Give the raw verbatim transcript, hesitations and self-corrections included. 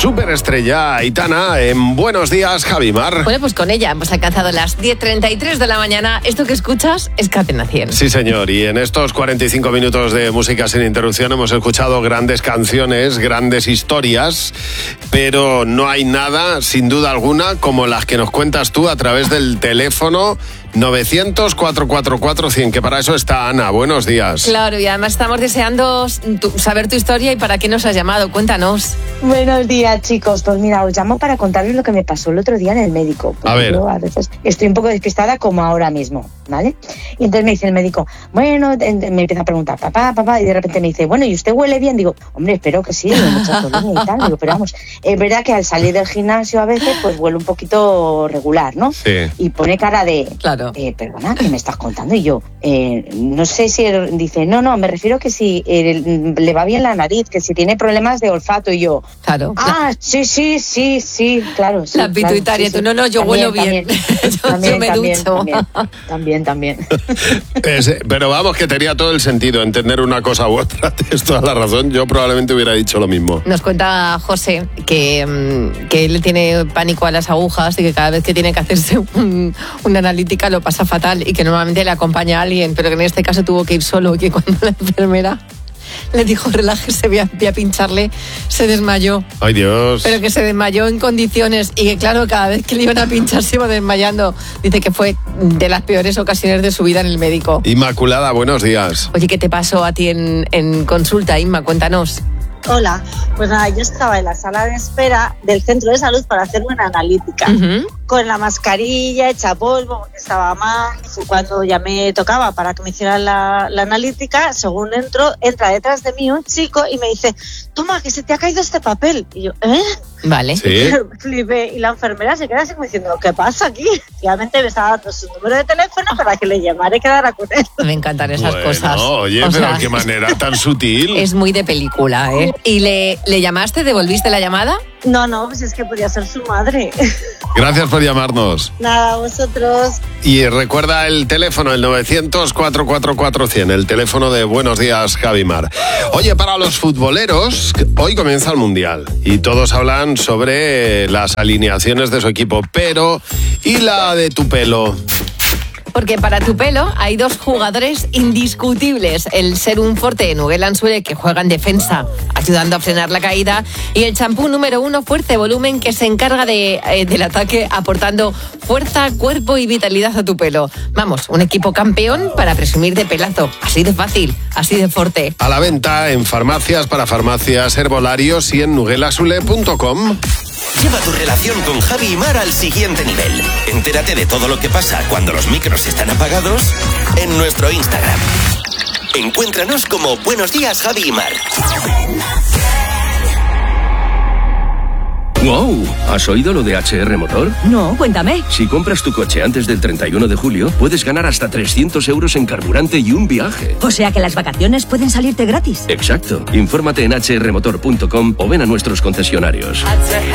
superestrella Aitana en Buenos Días, Javimar. Bueno, pues con ella hemos alcanzado las diez treinta y tres de la mañana. Esto que escuchas es Cadena cien. Sí, señor, y en estos cuarenta y cinco minutos de música sin interrupción hemos escuchado grandes canciones, grandes historias, pero no hay nada, sin duda alguna, como las que nos cuentas tú a través del teléfono novecientos, cuatrocientos cuarenta y cuatro, cien, que para eso está Ana. Buenos días. Claro, y además estamos deseando tu, saber tu historia y para qué nos has llamado. Cuéntanos. Buenos días, chicos. Pues mira, os llamo para contarles lo que me pasó el otro día en el médico. A ver. Yo a veces estoy un poco despistada como ahora mismo, ¿vale? Y entonces me dice el médico, bueno, me empieza a preguntar, papá, papá, y de repente me dice, bueno, ¿y usted huele bien? Digo, hombre, espero que sí, hay mucha colonia y tal. Digo, pero vamos, es verdad que al salir del gimnasio a veces, pues huele un poquito regular, ¿no? Sí. Y pone cara de... Claro. Eh, perdona, ¿qué me estás contando? Y yo, eh, no sé si él dice, no, no, me refiero que si eh, le va bien la nariz, que si tiene problemas de olfato. Y yo, claro. Ah, la, sí, sí, sí, sí, claro. Sí, la pituitaria, claro, sí, tú, no, no, yo también, huelo bien. También, yo, también, yo me también, ducho. También, también. también. Es, pero vamos, que tenía todo el sentido entender una cosa u otra. Tienes toda la razón. Yo probablemente hubiera dicho lo mismo. Nos cuenta José que, que él tiene pánico a las agujas y que cada vez que tiene que hacerse un, una analítica lo pasa fatal y que normalmente le acompaña a alguien, pero que en este caso tuvo que ir solo y que cuando la enfermera le dijo relájese, voy a, voy a pincharle, se desmayó. Ay, Dios. Pero que se desmayó en condiciones y que claro, cada vez que le iban a pinchar se iba desmayando. Dice que fue de las peores ocasiones de su vida en el médico. Inmaculada, buenos días. Oye, ¿qué te pasó a ti en, en consulta, Inma? Cuéntanos. Hola, pues nada, yo estaba en la sala de espera del centro de salud para hacerme una analítica. Uh-huh. Con la mascarilla hecha polvo, porque estaba mal. Cuando ya me tocaba para que me hicieran la, la analítica, según entro, entra detrás de mí un chico y me dice, toma, que se te ha caído este papel. Y yo, ¿eh? Vale. Sí. Flipé, y la enfermera se queda así como diciendo, ¿qué pasa aquí? Finalmente me estaba dando su número de teléfono para que le llamara y quedara con él. Me encantan esas bueno, cosas. Oye, o pero sea, qué manera tan sutil. Es muy de película, ¿eh? ¿Y le, le llamaste? ¿Devolviste la llamada? No, no, pues es que podía ser su madre. Gracias por llamarnos. Nada, vosotros. Y recuerda el teléfono, el novecientos, cuatrocientos cuarenta y cuatro, cien, el teléfono de Buenos Días, Javimar. Oye, para los futboleros, hoy comienza el Mundial y todos hablan sobre las alineaciones de su equipo, pero ¿y la de tu pelo? Porque para tu pelo hay dos jugadores indiscutibles. El Serum Forte Nuguel Ansure, que juega en defensa, ayudando a frenar la caída. Y el champú número uno, Fuerza y Volumen, que se encarga de, eh, del ataque, aportando fuerza, cuerpo y vitalidad a tu pelo. Vamos, un equipo campeón para presumir de pelazo. Así de fácil, así de fuerte. A la venta en farmacias, para farmacias, herbolarios y en nuguelasule punto com. Lleva tu relación con Javi y Mar al siguiente nivel. Entérate de todo lo que pasa cuando los micros están apagados en nuestro Instagram. Encuéntranos como Buenos Días, Javi y Mar. ¡Wow! ¿Has oído lo de H R Motor? No, cuéntame. Si compras tu coche antes del treinta y uno de julio, puedes ganar hasta trescientos euros en carburante y un viaje. O sea que las vacaciones pueden salirte gratis. Exacto. Infórmate en h r motor punto com o ven a nuestros concesionarios.